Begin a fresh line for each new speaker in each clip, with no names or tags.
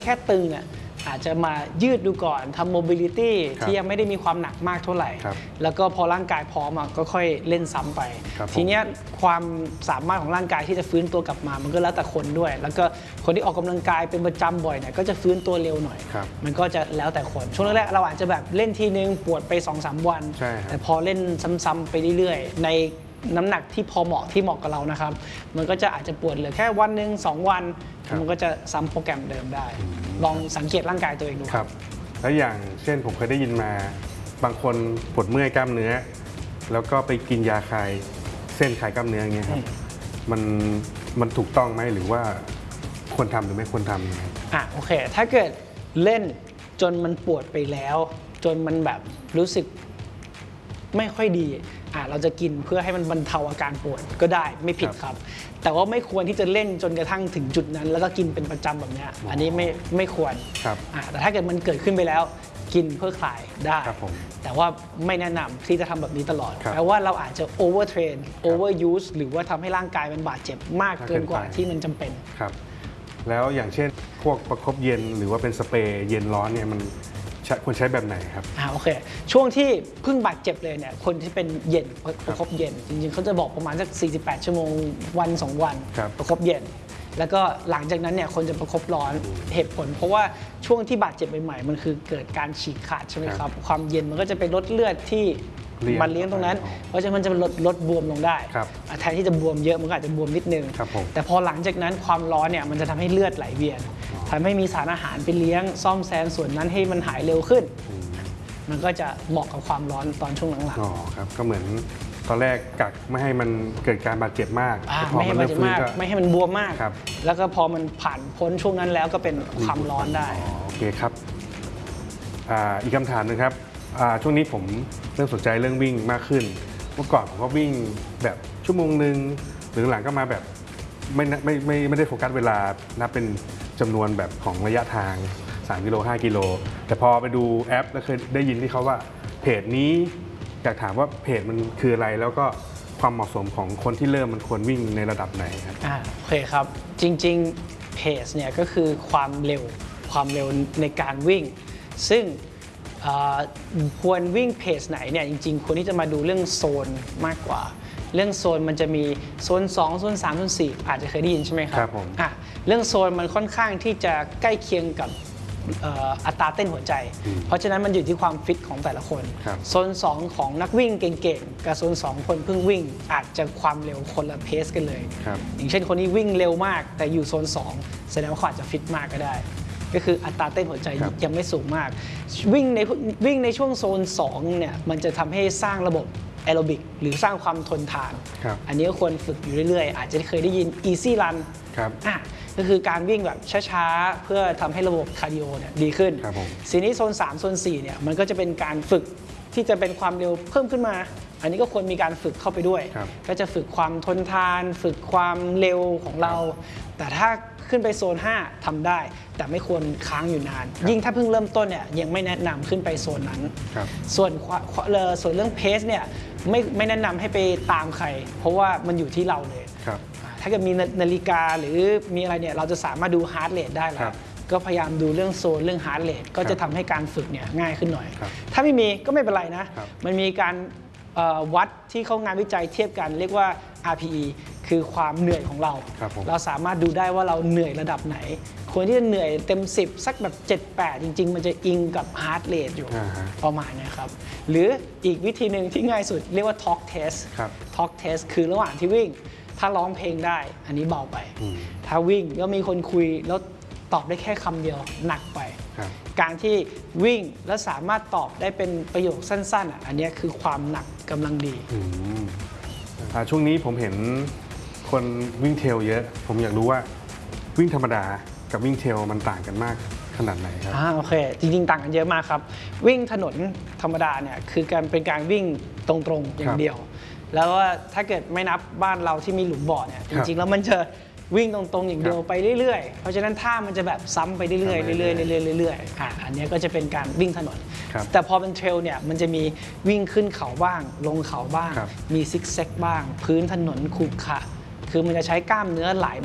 แค่ตึงอ่ะอาจจะมายืดดูก่อนทำ mobility ที่ยังไม่ได้มีความหนักมากเท่าไหร่แล้วก็พอร่างกายพร้อมก็ค่อยเล่นซ้ำไปทีนี้ความสามารถของร่างกายที่จะฟื้นตัวกลับมามันก็แล้วแต่คนด้วยแล้วก็คนที่ออกกำลังกายเป็นประจำบ่อยเนี่ยก็จะฟื้นตัวเร็วหน่อยมันก็จะแล้วแต่คนช่วงแรกเราอาจจะแบบเล่นทีนึงปวดไป 2-3 วันแต่พอเล่นซ้ำๆไปเรื่อยๆในน้ำหนักที่พอเหมาะกับเรานะครับมันก็จะอาจจะปวดเหลือแค่วันหนึ่ง2 วันมันก็จะซ้ำโปรแกรมเดิมได้ลองสังเกตร่างกายตัวเองดู
ครับแล้วอย่างเช่นผมเคยได้ยินมาบางคนปวดเมื่อยกล้ามเนื้อแล้วก็ไปกินยาคลายเส้นคลายกล้ามเนื้ออย่างเงี้ยครับมันถูกต้องไหมหรือว่าควรทำหรือไม่ควรทำ
โอเคถ้าเกิดเล่นจนมันปวดไปแล้วจนมันแบบรู้สึกไม่ค่อยดีเราจะกินเพื่อให้มันบรรเทาอาการปวดก็ได้ไม่ผิดครับแต่ว่าไม่ควรที่จะเล่นจนกระทั่งถึงจุดนั้นแล้วก็กินเป็นประจำแบบนี้อันนี้ไม่ควรแต่ถ้าเกิดมันเกิดขึ้นไปแล้วกินเพื่อคลายได้แต่ว่าไม่แนะนำที่จะทำแบบนี้ตลอดแปลว่าเราอาจจะ overtrain overuse หรือว่าทำให้ร่างกายมันบาดเจ็บมากเกินกว่าที่มันจำเป็น
ครับแล้วอย่างเช่นพวกประคบเย็นหรือว่าเป็นสเปรย์เย็นร้อนเนี่ยมันควรใช้แบบไหนครับ
โอเคช่วงที่เพิ่งบาดเจ็บเลยเนี่ยคนที่เป็นเย็นประคบเย็นจริงๆเขาจะบอกประมาณสัก48 ชั่วโมงวัน2 วันประคบเย็นแล้วก็หลังจากนั้นเนี่ยคนจะประคบร้อนเหตุผลเพราะว่าช่วงที่บาดเจ็บใหม่ๆมันคือเกิดการฉีกขาดใช่ไหมครับความเย็นมันก็จะไปลดเลือดที่มันเลี้ยงตรงนั้นเพราะฉะนั้นมันจะลดบวมลงได้แทนที่จะบวมเยอะมันก็อาจจะบวมนิดนึงแต่พอหลังจากนั้นความร้อนเนี่ยมันจะทำให้เลือดไหลเวียนทำให้มีสารอาหารไปเลี้ยงซ่อมแซมส่วนนั้นให้มันหายเร็วขึ้นมันก็จะเหมาะกับความร้อนตอนช่วงหลัง
ๆครับก็เหมือนตอนแรกกักไม่ให้มันเกิดการบาดเจ็บมาก
ไม่ให้มันเจ็บมากไม่ให้มันบวมมากแล้วก็พอมันผ่านพ้นช่วงนั้นแล้วก็เป็นความร้อนได้
โอเคครับอีกคำถามนึงครับช่วงนี้ผมเริ่มสนใจเรื่องวิ่งมากขึ้นเมื่อก่อนผมก็วิ่งแบบชั่วโมงนึงหรือหลังก็มาแบบไม่ได้โฟกัสเวลานับเป็นจำนวนแบบของระยะทาง3 กิโล 5 กิโลแต่พอไปดูแอปแล้วเคยได้ยินที่เขาว่าเพจนี้อยากถามว่าเพจมันคืออะไรแล้วก็ความเหมาะสมของคนที่เริ่มมันควรวิ่งในระดับไหนครับ
โอเคครับจริงๆเพจเนี่ยก็คือความเร็วในการวิ่งซึ่งควรวิ่งเพจไหนเนี่ยจริงๆควรที่จะมาดูเรื่องโซนมากกว่าเรื่องโซนมันจะมีโซน2โซน3โซน4อาจจะเคยได้ยินใช่ไหมครับ
ครับผม
เรื่องโซนมันค่อนข้างที่จะใกล้เคียงกับอัตราเต้นหัวใจเพราะฉะนั้นมันอยู่ที่ความฟิตของแต่ละคนโซน2ของนักวิ่งเก่งๆกับโซน2คนเพิ่งวิ่งอาจจะความเร็วคนละเพสกันเลยอย่างเช่นคนนี้วิ่งเร็วมากแต่อยู่โซน2แสดงว่าเขาอาจจะฟิตมากก็ได้ก็คืออัตราเต้นหัวใจยังไม่สูงมากวิ่งในช่วงโซน2เนี่ยมันจะทำให้สร้างระบบแอโรบิกหรือสร้างความทนทานอันนี้ก็ควรฝึกอยู่เรื่อยๆอาจจะเคยได้ยิน easy run ก็คือการวิ่งแบบช้าๆเพื่อทำให้ระบบคาร์ดิโอเนี่ยดีขึ้นทีนี้โซน3โซน4เนี่ยมันก็จะเป็นการฝึกที่จะเป็นความเร็วเพิ่มขึ้นมาอันนี้ก็ควรมีการฝึกเข้าไปด้วยก็จะฝึกความทนทานฝึกความเร็วของเราแต่ถ้าขึ้นไปโซน5ทำได้แต่ไม่ควรค้างอยู่นานยิ่งถ้าเพิ่งเริ่มต้นเนี่ยยังไม่แนะนำขึ้นไปโซนนั้นส่วนเรื่องเพสเนี่ยไม่แนะนำให้ไปตามใครเพราะว่ามันอยู่ที่เราเลยถ้าเกิดมีนาฬิกาหรือมีอะไรเนี่ยเราจะสามารถดูฮาร์ทเรทได้แล้วก็พยายามดูเรื่องโซนเรื่องฮาร์ทเรทก็จะทำให้การฝึกเนี่ยง่ายขึ้นหน่อยถ้าไม่มีก็ไม่เป็นไรนะมันมีการวัดที่เขางานวิจัยเทียบกันเรียกว่า RPE คือความเหนื่อยของเราเราสามารถดูได้ว่าเราเหนื่อยระดับไหนควรที่จะเหนื่อยเต็ม10สักแบบ7-8จริงๆมันจะอิงกับฮาร์ทเรทอยู่ประมาณนี้ครับหรืออีกวิธีหนึ่งที่ง่ายสุดเรียกว่า Talk Test Talk Test คือระหว่างที่วิ่งถ้าร้องเพลงได้อันนี้เบาไปถ้าวิ่งแล้วมีคนคุยแล้วตอบได้แค่คำเดียวหนักไปการที่วิ่งแล้วสามารถตอบได้เป็นประโยคสั้นๆอันนี้คือความหนักกำลังดี
ช่วงนี้ผมเห็นคนวิ่งเทรลเยอะผมอยากรู้ว่าวิ่งธรรมดากับวิ่งเทรลมันต่างกันมากขนาดไหนครับ
โอเคจริงๆต่างกันเยอะมากครับวิ่งถนนธรรมดาเนี่ยคือเป็นการวิ่งตรงๆอย่างเดียวแล้วว่าถ้าเกิดไม่นับบ้านเราที่มีหลุมบ่อเนี่ยจริงๆแล้วมันจะวิ่งตรงๆอย่างเดียวไปเรื่อยๆเพราะฉะนั้นท่ามันจะแบบซ้ำไปเรื่อยๆเรื่อยๆอันนี้ก็จะเป็นการวิ่งถนนแต่พอเป็นเทรลเนี่ยมันจะมีวิ่งขึ้นเขาบ้างลงเขาบ้างมีซิกแซกบ้างพื้นถนนขรุขระคือมันจะใช้กล้ามเนื้อหลายมัด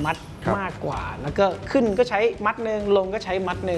ครับ
มากกว่า แล้วก็ขึ้นก็ใช้มัดหนึ่งลงก็ใช้มัดหนึ่ง